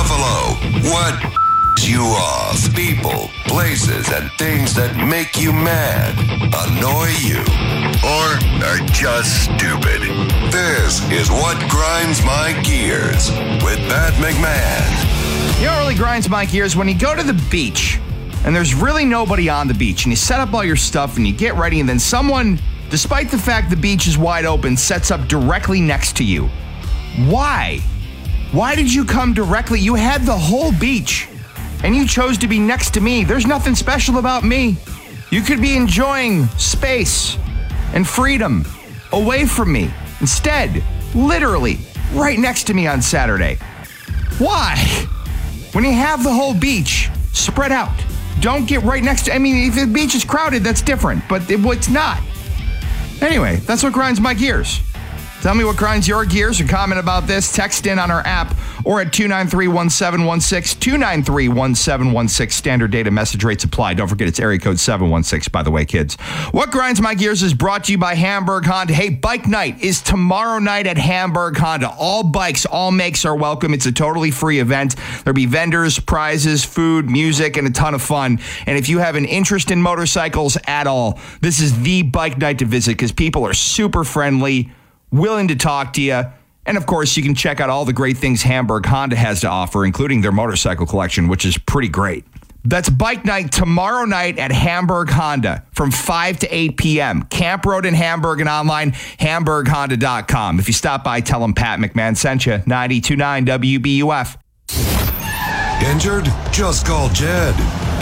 Buffalo, what you off? People, places, and things that make you mad, annoy you, or are just stupid. This is What Grinds My Gears with Pat McMahon. You know what really grinds my gears? When you go to the beach and there's really nobody on the beach and you set up all your stuff and you get ready and then someone, despite the fact the beach is wide open, sets up directly next to you. Why? Why did you come directly? You had the whole beach and you chose to be next to me. There's nothing special about me. You could be enjoying space and freedom away from me. Instead, literally right next to me on Saturday. Why? When you have the whole beach spread out, don't get right next to, I mean, if the beach is crowded, that's different, but it's not. Anyway, that's what grinds my gears. Tell me what grinds your gears or comment about this. Text in on our app or at 293-1716, 293-1716. Standard data message rates apply. Don't forget it's area code 716, by the way, kids. What grinds my gears is brought to you by Hamburg Honda. Hey, bike night is tomorrow night at Hamburg Honda. All bikes, all makes are welcome. It's a totally free event. There'll be vendors, prizes, food, music, and a ton of fun. And if you have an interest in motorcycles at all, this is the bike night to visit because people are super friendly, willing to talk to you. And of course, you can check out all the great things Hamburg Honda has to offer, including their motorcycle collection, which is pretty great. That's bike night tomorrow night at Hamburg Honda from 5 to 8 p.m. Camp Road in Hamburg and online, hamburghonda.com. If you stop by, tell them Pat McMahon sent you. 92.9 WBUF. Injured? Just call Jed.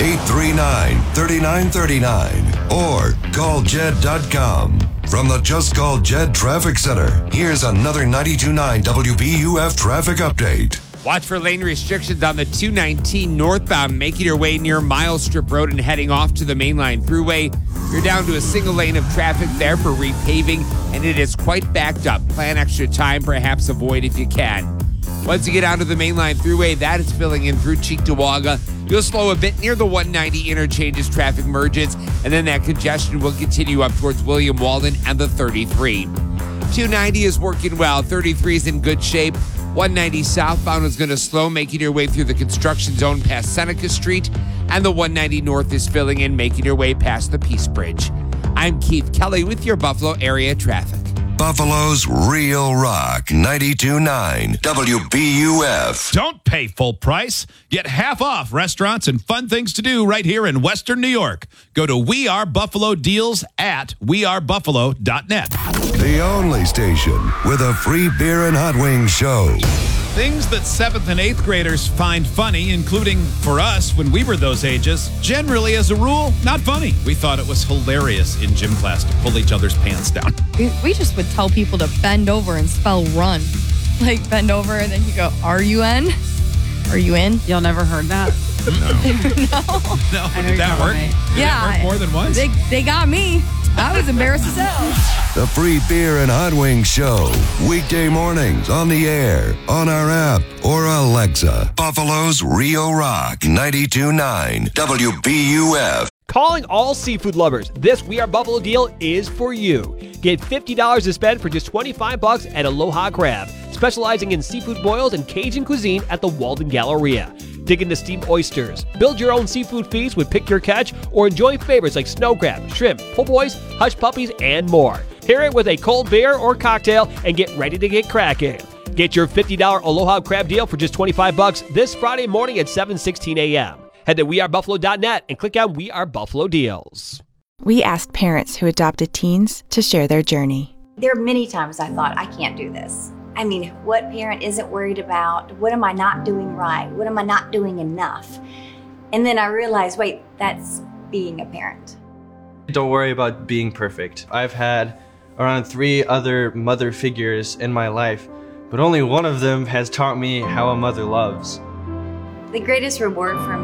839-3939 or call Jed.com. From the Just Call Jed Traffic Center, here's another 92.9 WBUF traffic update. Watch for lane restrictions on the 219 northbound, making your way near Miles Strip Road and heading off to the mainline thruway. You're down to a single lane of traffic there for repaving, and it is quite backed up. Plan extra time, perhaps avoid if you can. Once you get onto the mainline thruway, that is filling in through Cheektowaga. You'll slow a bit near the 190 interchange as traffic merges, and then that congestion will continue up towards William Walden and the 33. 290 is working well. 33 is in good shape. 190 southbound is going to slow, making your way through the construction zone past Seneca Street, and the 190 north is filling in, making your way past the Peace Bridge. I'm Keith Kelly with your Buffalo area traffic. Buffalo's Real Rock 92.9 WBUF. Don't pay full price. Get half off restaurants and fun things to do right here in Western New York. Go to We Are Buffalo Deals at wearebuffalo.net. The only station with a free beer and hot wings show. Things that 7th and 8th graders find funny, including for us when we were those ages, generally as a rule, not funny. We thought it was hilarious in gym class to pull each other's pants down. We just would tell people to bend over and spell run. Like bend over and then you go, R-U-N? Are you in? Y'all never heard that? No. No. Did that work? Right. Did that work more than once? They got me. I was embarrassed as hell. The free beer and hot wings show. Weekday mornings on the air, on our app, or Alexa. Buffalo's Real Rock 92.9 WBUF. Calling all seafood lovers, this We Are Buffalo deal is for you. Get $50 to spend for just $25 at Aloha Crab, specializing in seafood boils and Cajun cuisine at the Walden Galleria. Dig into steamed oysters, build your own seafood feast with Pick Your Catch, or enjoy favorites like snow crab, shrimp, po' boys, hush puppies, and more. Pair it with a cold beer or cocktail and get ready to get cracking. Get your $50 Aloha Crab deal for just $25 this Friday morning at 7:16 a.m. Head to wearebuffalo.net and click on We Are Buffalo Deals. We asked parents who adopted teens to share their journey. There are many times I thought, I can't do this. I mean, what parent isn't worried about? What am I not doing right? What am I not doing enough? And then I realized, wait, that's being a parent. Don't worry about being perfect. I've had around 3 other mother figures in my life, but only one of them has taught me how a mother loves. The greatest reward for